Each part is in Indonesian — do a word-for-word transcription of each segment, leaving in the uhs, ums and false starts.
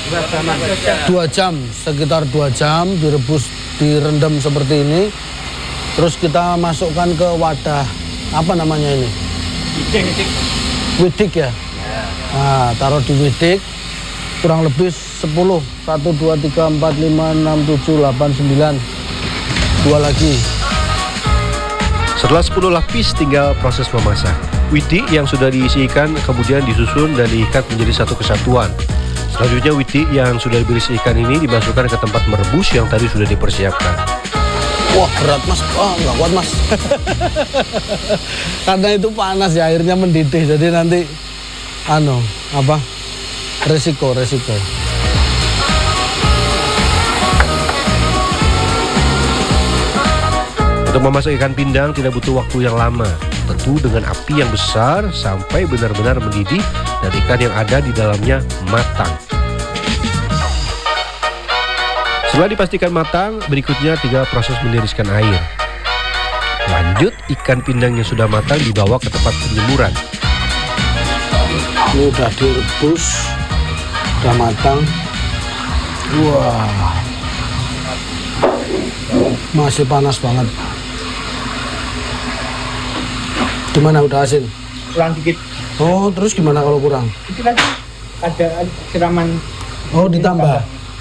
Dua jam, sekitar dua jam direbus, direndam seperti ini. Terus kita masukkan ke wadah, apa namanya ini? Widik. Widik ya? Nah, taruh di widik, kurang lebih sepuluh. satu, dua, tiga, empat, lima, enam, tujuh, delapan, sembilan. Dua lagi. Setelah sepuluh lapis tinggal proses memasak. Widik yang sudah diisi ikan kemudian disusun dan diikat menjadi satu kesatuan. Selanjutnya widik yang sudah berisi ikan ini dimasukkan ke tempat merebus yang tadi sudah dipersiapkan. Wah berat mas, wah nggak kuat mas. Karena itu panas ya, airnya mendidih, jadi nanti ano apa resiko resiko. Untuk memasak ikan pindang tidak butuh waktu yang lama, tentu dengan api yang besar sampai benar-benar mendidih dan ikan yang ada di dalamnya matang. Setelah dipastikan matang, berikutnya tinggal proses meniriskan air. Lanjut, ikan pindang yang sudah matang dibawa ke tempat penjemuran. Ini udah direbus, udah matang. Wah, masih panas banget. Gimana, udah asin? Kurang dikit. Oh, terus gimana kalau kurang? Itu kan ada siraman. Oh, ditambah.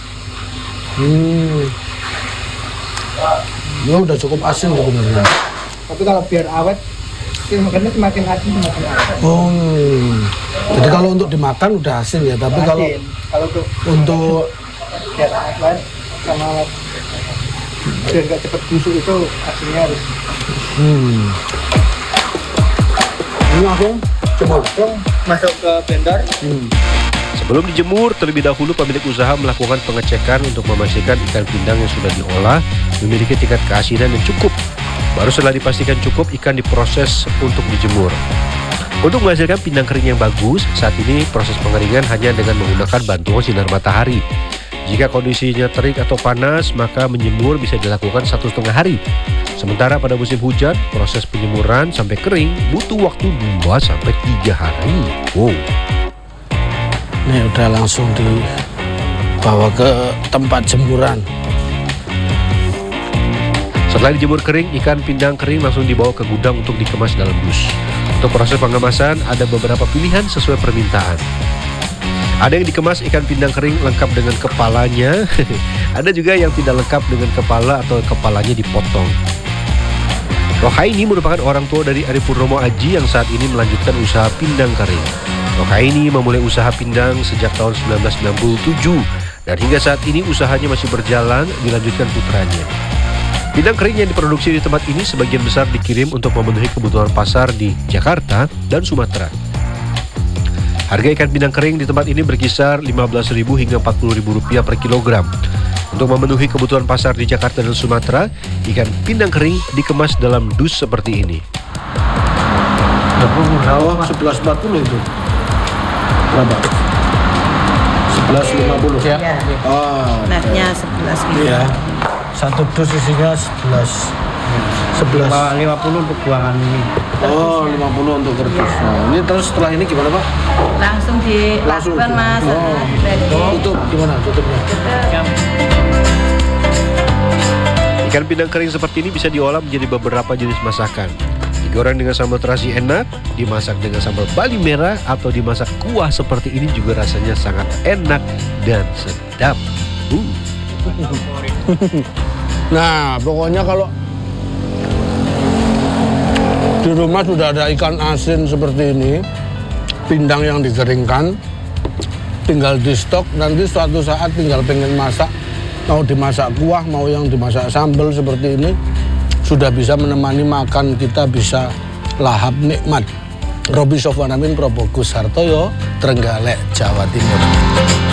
Hmm. Ya udah cukup asin sebenarnya. Tapi kalau biar awet, kita makannya semakin asin semakin awet. Oh, jadi kalau untuk dimakan udah asin ya, tapi Asin. kalau kalau untuk untuk biar awet sama awet, biar nggak cepet busuk itu asinnya harus. hmm. Ini langsung jemur. Langsung masuk ke blender. Hmm. Sebelum dijemur, terlebih dahulu pemilik usaha melakukan pengecekan untuk memastikan ikan pindang yang sudah diolah memiliki tingkat keasinan yang cukup. Baru setelah dipastikan cukup, ikan diproses untuk dijemur. Untuk menghasilkan pindang kering yang bagus, saat ini proses pengeringan hanya dengan menggunakan bantuan sinar matahari. Jika kondisinya terik atau panas, maka menjemur bisa dilakukan satu setengah hari. Sementara pada musim hujan, proses penjemuran sampai kering butuh waktu dua sampai tiga hari. Wow. Ini udah langsung dibawa ke tempat jemuran. Setelah dijemur kering, ikan pindang kering langsung dibawa ke gudang untuk dikemas dalam dus. Untuk proses pengemasan, ada beberapa pilihan sesuai permintaan. Ada yang dikemas ikan pindang kering lengkap dengan kepalanya. Ada juga yang tidak lengkap dengan kepala atau kepalanya dipotong. Rohaini merupakan orang tua dari Ari Purnomo Aji yang saat ini melanjutkan usaha pindang kering. Rohaini memulai usaha pindang sejak tahun seribu sembilan ratus sembilan puluh tujuh dan hingga saat ini usahanya masih berjalan dilanjutkan putranya. Pindang kering yang diproduksi di tempat ini sebagian besar dikirim untuk memenuhi kebutuhan pasar di Jakarta dan Sumatera. Harga ikan pindang kering di tempat ini berkisar lima belas ribu hingga empat puluh ribu rupiah per kilogram. Untuk memenuhi kebutuhan pasar di Jakarta dan Sumatera, ikan pindang kering dikemas dalam dus seperti ini. Oh, sebelas empat puluh itu. Berapa? sebelas lima puluh ya? Iya. Oh. Netnya sebelas gitu. Iya. Satu dus isinya sebelas. sebelas. lima puluh untuk buangan ini. Oh, lima puluh untuk kertas. Nah, ini terus setelah ini gimana, Pak? Langsung Langsung. dilakukan mas. Oh. Ready. Oh, tutup gimana tutupnya? Ikan pindang kering seperti ini bisa diolah menjadi beberapa jenis masakan. Digoreng dengan sambal terasi enak, dimasak dengan sambal Bali merah, atau dimasak kuah seperti ini juga rasanya sangat enak dan sedap. Uh. Nah, pokoknya kalau di rumah sudah ada ikan asin seperti ini, pindang yang dikeringkan, tinggal di stok, nanti suatu saat tinggal pengen masak, mau dimasak kuah, mau yang dimasak sambal seperti ini, sudah bisa menemani makan kita, bisa lahap nikmat. Roby Sofwan Amin, Probokus Hartoyo, Trenggalek, Jawa Timur.